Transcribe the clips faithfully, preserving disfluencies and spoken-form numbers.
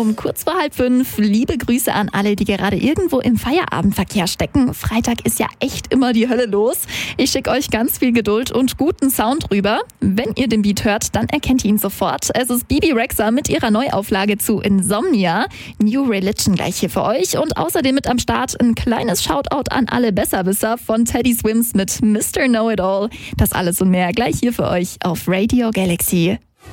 um kurz vor halb fünf. Liebe Grüße an alle, die gerade irgendwo im Feierabendverkehr stecken. Freitag ist ja echt immer die Hölle los. Ich schicke euch ganz viel Geduld und guten Sound rüber. Wenn ihr den Beat hört, dann erkennt ihr ihn sofort. Es ist Bebe Rexha mit ihrer Neuauflage zu Insomnia. New Religion gleich hier für euch. Und außerdem mit am Start ein kleines Shoutout an alle Besserwisser von Teddy Swims mit Mister Know-It-All. Das alles und mehr gleich hier für euch auf Radio Galaxy.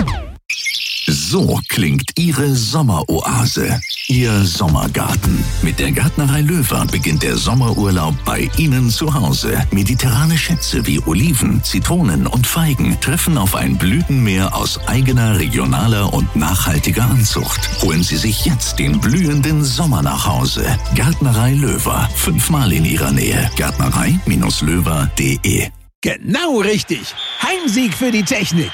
So klingt Ihre Sommeroase, Ihr Sommergarten. Mit der Gärtnerei Löwer beginnt der Sommerurlaub bei Ihnen zu Hause. Mediterrane Schätze wie Oliven, Zitronen und Feigen treffen auf ein Blütenmeer aus eigener, regionaler und nachhaltiger Anzucht. Holen Sie sich jetzt den blühenden Sommer nach Hause. Gärtnerei Löwer, fünfmal in Ihrer Nähe. Gärtnerei Löwer punkt de. Genau richtig. Heimsieg für die Technik.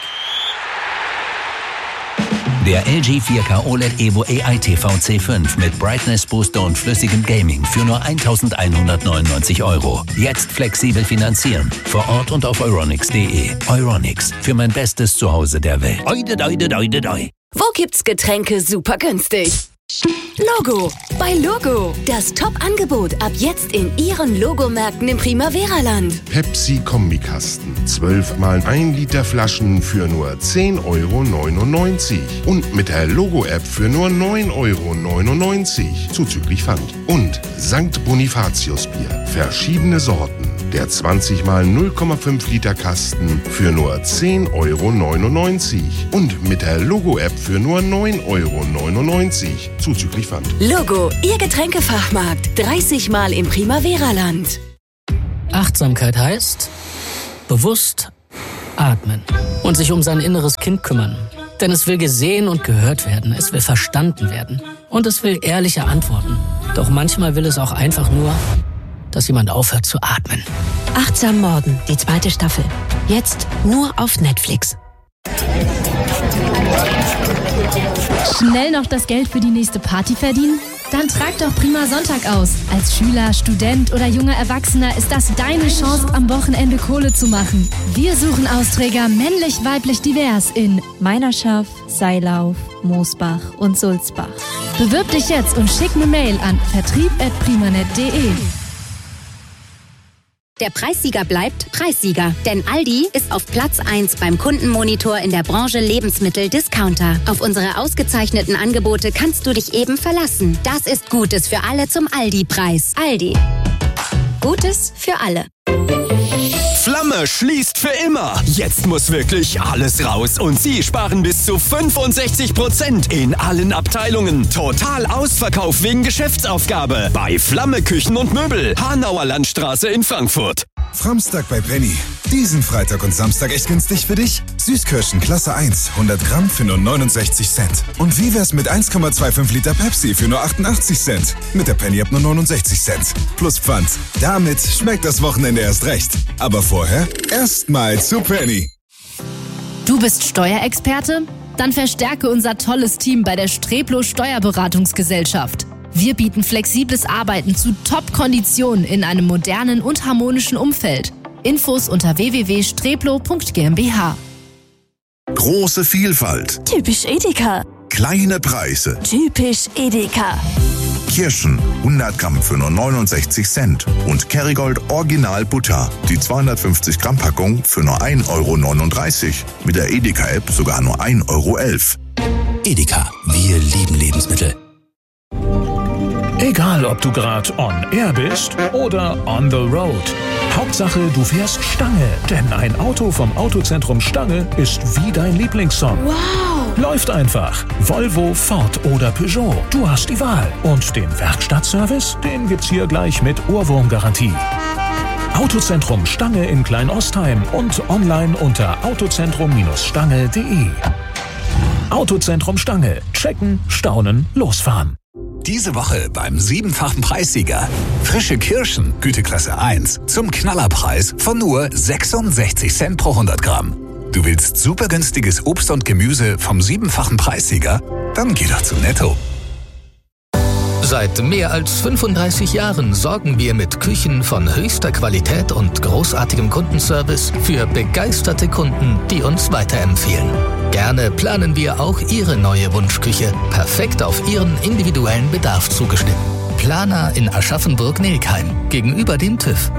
Der L G vier K O L E D Evo A I T V C fünf mit Brightness Booster und flüssigem Gaming für nur eintausendeinhundertneunundneunzig Euro. Jetzt flexibel finanzieren. Vor Ort und auf euronics punkt de. Euronics, für mein bestes Zuhause der Welt. Oide, oide, oide, oide. Wo gibt's Getränke super günstig? Logo. Bei Logo. Das Top-Angebot ab jetzt in Ihren Logomärkten im Primavera-Land. Pepsi-Kombikasten. zwölf mal ein Liter Flaschen für nur zehn Euro neunundneunzig. Und mit der Logo-App für nur neun Euro neunundneunzig. Zuzüglich Pfand. Und Sankt Bonifatius Bier. Verschiedene Sorten. Der zwanzig mal null Komma fünf Liter Kasten für nur zehn Euro neunundneunzig. Und mit der Logo-App für nur neun Euro neunundneunzig. Zuzüglich Pfand. Logo, Ihr Getränkefachmarkt. dreißig Mal im Primavera-Land. Achtsamkeit heißt bewusst atmen und sich um sein inneres Kind kümmern. Denn es will gesehen und gehört werden, es will verstanden werden und es will ehrliche Antworten. Doch manchmal will es auch einfach nur, dass jemand aufhört zu atmen. Achtsam Morden, die zweite Staffel. Jetzt nur auf Netflix. Schnell noch das Geld für die nächste Party verdienen? Dann trag doch Prima Sonntag aus. Als Schüler, Student oder junger Erwachsener ist das deine Chance, am Wochenende Kohle zu machen. Wir suchen Austräger männlich, weiblich, divers in Meinerschaft, Seilauf, Moosbach und Sulzbach. Bewirb dich jetzt und schick eine Mail an vertrieb at primanet punkt de. Der Preissieger bleibt Preissieger, denn Aldi ist auf Platz eins beim Kundenmonitor in der Branche Lebensmittel-Discounter. Auf unsere ausgezeichneten Angebote kannst du dich eben verlassen. Das ist Gutes für alle zum Aldi-Preis. Aldi. Gutes für alle. Flamme schließt für immer. Jetzt muss wirklich alles raus und Sie sparen bis zu fünfundsechzig Prozent in allen Abteilungen. Total Ausverkauf wegen Geschäftsaufgabe bei Flamme Küchen und Möbel, Hanauer Landstraße in Frankfurt. Framstag bei Penny. Diesen Freitag und Samstag echt günstig für dich? Süßkirschen Klasse eins, hundert Gramm für nur neunundsechzig Cent. Und wie wär's mit eins Komma fünfundzwanzig Liter Pepsi für nur achtundachtzig Cent? Mit der Penny ab nur neunundsechzig Cent. Plus Pfand. Damit schmeckt das Wochenende erst recht. Aber vorher erstmal zu Penny. Du bist Steuerexperte? Dann verstärke unser tolles Team bei der Streplo Steuerberatungsgesellschaft. Wir bieten flexibles Arbeiten zu Top-Konditionen in einem modernen und harmonischen Umfeld. Infos unter w w w punkt streplo punkt g m b h. Große Vielfalt. Typisch Edeka. Kleine Preise. Typisch Edeka. Kirschen hundert Gramm für nur neunundsechzig Cent und Kerrygold Original Butter, die zweihundertfünfzig Gramm Packung für nur ein Euro neununddreißig. Mit der Edeka-App sogar nur ein Euro elf. Edeka, wir lieben Lebensmittel. Egal, ob du gerade on air bist oder on the road. Hauptsache, du fährst Stange, denn ein Auto vom Autozentrum Stange ist wie dein Lieblingssong. Wow! Läuft einfach. Volvo, Ford oder Peugeot. Du hast die Wahl. Und den Werkstattservice, den gibt's hier gleich mit Ohrwurmgarantie. Autozentrum Stange in Kleinostheim und online unter autozentrum Stange punkt de. Autozentrum Stange. Checken, staunen, losfahren. Diese Woche beim siebenfachen Preissieger. Frische Kirschen, Güteklasse eins, zum Knallerpreis von nur sechsundsechzig Cent pro hundert Gramm. Du willst super günstiges Obst und Gemüse vom siebenfachen Preissieger? Dann geh doch zu Netto. Seit mehr als fünfunddreißig Jahren sorgen wir mit Küchen von höchster Qualität und großartigem Kundenservice für begeisterte Kunden, die uns weiterempfehlen. Gerne planen wir auch Ihre neue Wunschküche, perfekt auf Ihren individuellen Bedarf zugeschnitten. Planer in Aschaffenburg-Nelkheim, gegenüber dem TÜV.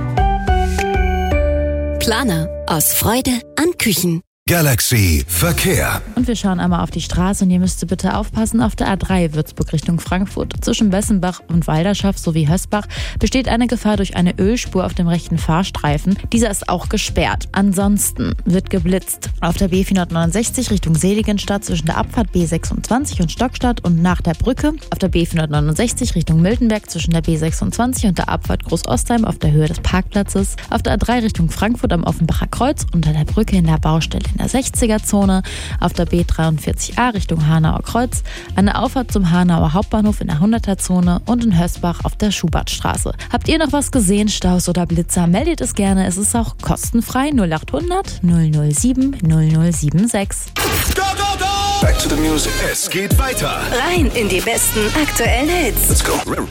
Planer, aus Freude an Küchen. Galaxy Verkehr. Und wir schauen einmal auf die Straße und ihr müsst bitte aufpassen, auf der A drei Würzburg Richtung Frankfurt. Zwischen Bessenbach und Walderschaft sowie Hösbach besteht eine Gefahr durch eine Ölspur auf dem rechten Fahrstreifen. Dieser ist auch gesperrt. Ansonsten wird geblitzt. Auf der B vierhundertneunundsechzig Richtung Seligenstadt zwischen der Abfahrt B sechsundzwanzig und Stockstadt und nach der Brücke. Auf der B vierhundertneunundsechzig Richtung Miltenberg zwischen der B sechsundzwanzig und der Abfahrt Großostheim auf der Höhe des Parkplatzes. Auf der A drei Richtung Frankfurt am Offenbacher Kreuz unter der Brücke in der Baustelle in der sechziger-Zone, auf der B dreiundvierzig a Richtung Hanauer Kreuz, an der Auffahrt zum Hanauer Hauptbahnhof in der hunderter-Zone und in Hösbach auf der Schubertstraße. Habt ihr noch was gesehen, Staus oder Blitzer? Meldet es gerne, es ist auch kostenfrei. null achthundert null null sieben null null sieben sechs. Go, go, go! Back to the music. Es geht weiter. Rein in die besten aktuellen Hits. Let's go.